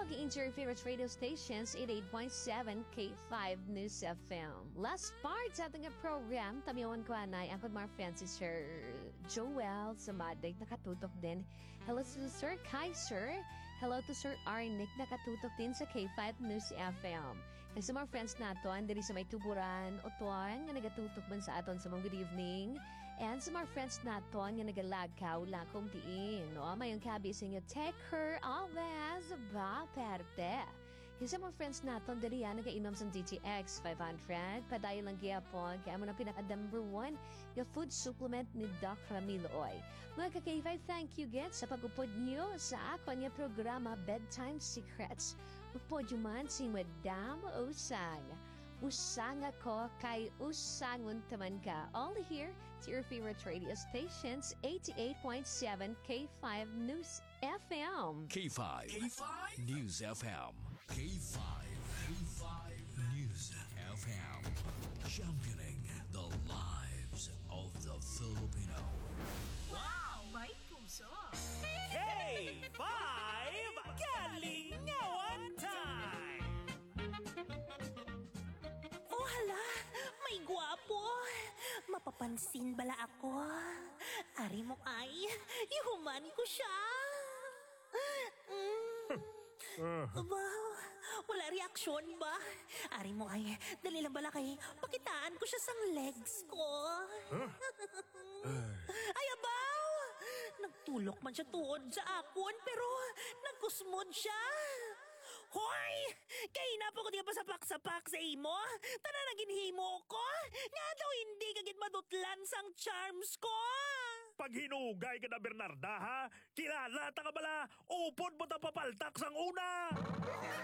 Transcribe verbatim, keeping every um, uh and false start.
in your favorite radio stations, eighty-eight point seven K five News F M. Last part sa ating program, tamiyawan ko anay, ang mga friends si Sir Joel Samadig, nakatutok din. Hello to Sir Kaiser. Hello to Sir Arnick, nakatutok din sa K five News F M. Kaya sa mga friends naton, diri sa may tuburan, otuan, nga nagatutok man sa aton sa mga good evening. And sa mga friends naton, nga nagalagkaw, lakong tiin. No? Mayong kabi sa inyo, take her always ba perte. Kaya sa mga friends naton, diri yan, nagainom sa D T X five hundred. Padayo lang gyapon, kaya mo na pinaka-number one, yung food supplement ni Doc Ramilo Oy. Mga ka-K five, thank you get sa pag-upod niyo sa ako niya programa Bedtime Secrets. Upod yung man si Madam Usang. Usang ako kay usangon taman ka. Only here to your favorite radio stations, eighty-eight point seven K five News F M. K five. K five News F M. K five. K five News F M. Championing the lives of the Filipino. Wow! May puso! K five Kalingawan Time! Oh hala! May gwapo! Mapapansin bala ako? Ari mo ay, ihuman ko siya! Mm. Wow! Wala reaksyon ba? Ari mo ay, dali lang bala kay pakitaan ko siya sang legs ko. Ay, abaw! Nagtulok man siya tuod sa akon, pero nagkusmod siya. Hoy! Kaya na po ko di ba sapak-sapak sa imo? Tana na ginhimo ko? Nga daw hindi kagit madutlan sang charms ko. Pag hinugay ka na Bernarda ha, kilala ta ka bala, upod mo ta papaltak sang una.